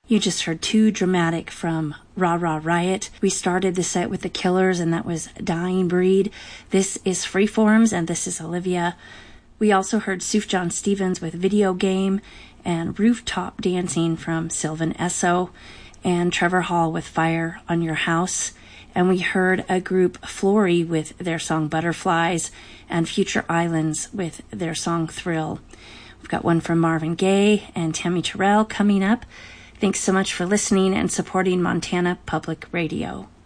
You just heard Too Dramatic from Rah Rah Riot. We started the set with The Killers, and that was Dying Breed. This is Freeforms, and this is Olivia. We also heard Sufjan Stevens with Video Game, and Rooftop Dancing from Sylvan Esso, and Trevor Hall with Fire on Your House. And we heard a group, Flory, with their song Butterflies, and Future Islands with their song Thrill. We've got one from Marvin Gaye and Tammy Terrell coming up. Thanks so much for listening and supporting Montana Public Radio.